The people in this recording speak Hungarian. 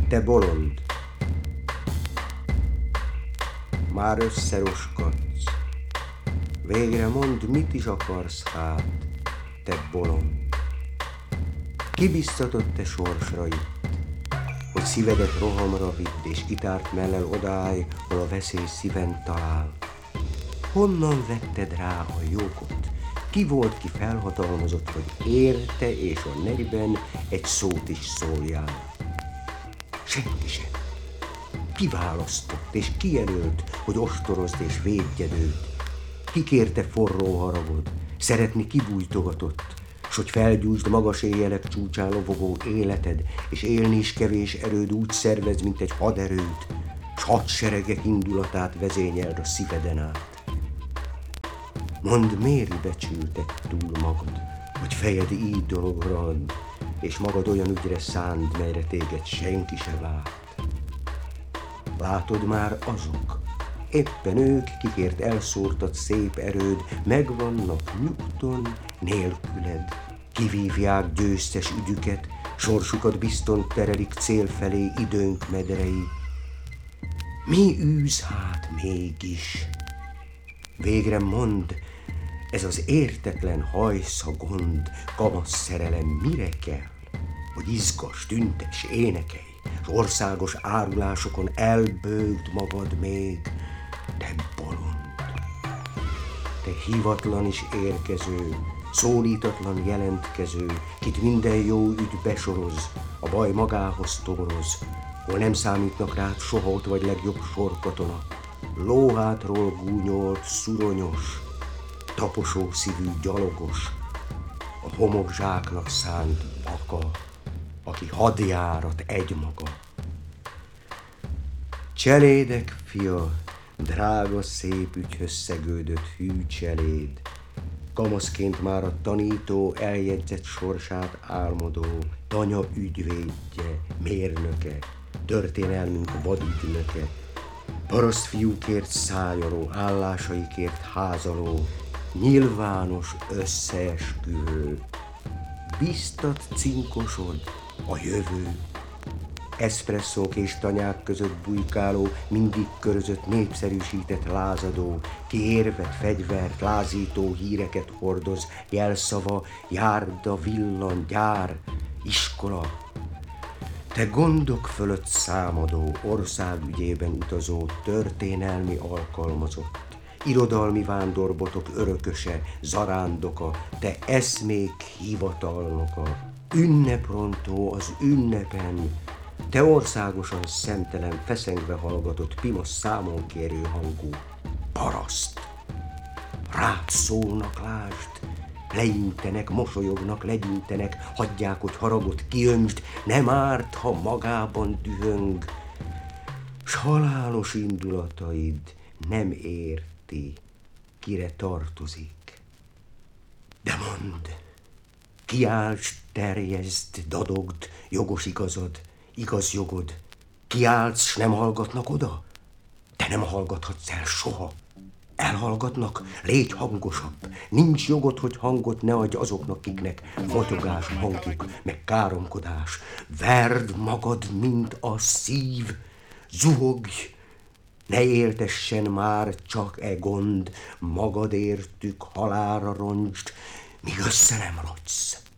Te bolond, már összeroskadsz, végre mondd, mit is akarsz hát, te bolond. Ki biztatott te sorsra itt, hogy szívedet rohamra vidd, és kitárt mellel odállj, hol a veszély szíven talál? Honnan vetted rá a jogot? Ki volt, ki felhatalmazott, hogy érte és a negyben egy szót is szóljál? Senki sem. Ki választott és kijelölt, hogy ostorozd és védjed őt? Ki kérte forró haragod, szeretni kibújtogatott, s hogy felgyújtsd magas éjjelek csúcsán lobogó életed, és élni is kevés erőd úgy szervez, mint egy haderőt, s hadseregek indulatát vezényeld a szíveden át. Mondd, miért becsülted túl magad, hogy fejed így dologra ad, és magad olyan ügyre szánd, melyre téged senki se lát. Látod már azok, éppen ők, kikért elszórtad szép erőd, megvannak nyugton nélküled, kivívják győztes ügyüket, sorsukat bizton terelik cél felé időnk medrei. Mi űz hát mégis? Végre mondd, ez az értetlen hajsza gond, kamasz szerelem mire kell? Hogy izgass, tüntes, énekelj, s országos árulásokon elbőgd magad még, te bolond. Te hivatlan is érkező, szólítatlan jelentkező, kit minden jó ügy besoroz, a baj magához toboroz, hol nem számítnak rád soha, ott vagy legjobb sorkatona, lóhátról gúnyolt, szuronyos, taposó szívű gyalogos, a homokzsáknak szánt baka, aki hadjárat egymaga. Cselédek fia, drága szép ügyhöz szegődött hű cseléd, kamaszként már a tanító eljegyzett sorsát álmodó, tanya ügyvédje, mérnöke, történelmünk vadügynöke, parasztfiúkért szájoló, állásaikért házaló, nyilvános összeesküvő, biztat cinkosod a jövő, eszpresszók és tanyák között bujkáló, mindig körözött népszerűsített lázadó, ki érvet, fegyvert, lázító híreket hordoz, jelszava, járda, villan, gyár, iskola. Te gondok fölött számadó, országügyében utazó, történelmi alkalmazott, irodalmi vándorbotok örököse, zarándoka, te eszmék hivatalnoka, ünneprontó az ünnepen, te országosan szemtelen, feszengve hallgatott, pimos számon kérő hangú paraszt. Rád szólnak, lásd, leintenek, mosolyognak, legyintenek, hagyják, hogy haragot kiöntsd, nem árt, ha magában dühöng, s halálos indulataid nem érti, kire tartozik. De mondd, kiálts, terjeszd, dadogd, jogos igazad, igaz jogod, kiálts, s nem hallgatnak oda? Te nem hallgathatsz el soha. Elhallgatnak, légy hangosabb. Nincs jogod, hogy hangot ne adj azoknak, kiknek motyogás hangjuk, meg káromkodás. Verd magad, mint a szív, zuhogj, ne éltessen már csak e gond, magad értük halálra roncsd, míg össze nem rogysz.